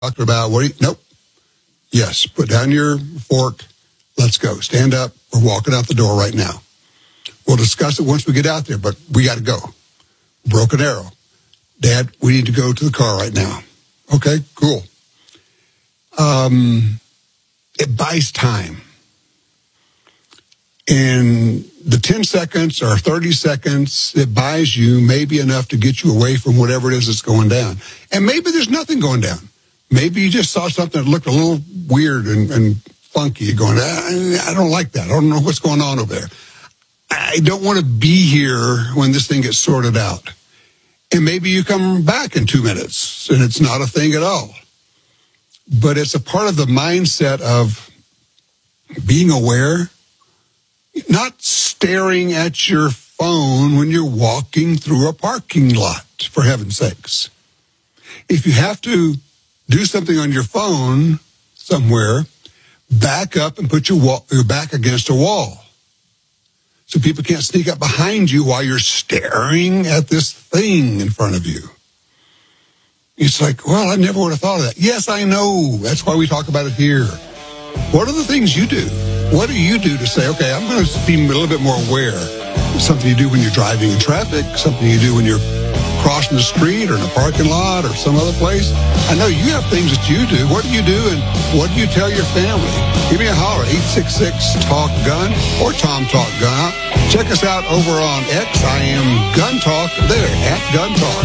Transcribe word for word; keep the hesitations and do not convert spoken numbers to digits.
talking about, what do you, nope. Yes, put down your fork. Let's go. Stand up. We're walking out the door right now. We'll discuss it once we get out there, but we got to go. Broken arrow. Dad, we need to go to the car right now. Okay, cool. Um, it buys time. And the ten seconds or thirty seconds, it buys you maybe enough to get you away from whatever it is that's going down. And maybe there's nothing going down. Maybe you just saw something that looked a little weird and, and funky. You're going, I, I don't like that. I don't know what's going on over there. I don't want to be here when this thing gets sorted out. And maybe you come back in two minutes and it's not a thing at all. But it's a part of the mindset of being aware, not staring at your phone when you're walking through a parking lot, for heaven's sakes. If you have to do something on your phone somewhere, back up and put your, wall, your back against a wall so people can't sneak up behind you while you're staring at this thing in front of you. It's like, well, I never would have thought of that. Yes, I know. That's why we talk about it here. What are the things you do? What do you do to say, okay, I'm going to be a little bit more aware? Something you do when you're driving in traffic, something you do when you're crossing the street or in a parking lot or some other place. I know you have things that you do. What do you do and what do you tell your family? Give me a holler, eight six six, talk gun or Tom Talk Gun. Check us out over on X. I am Gun Talk there at Gun Talk.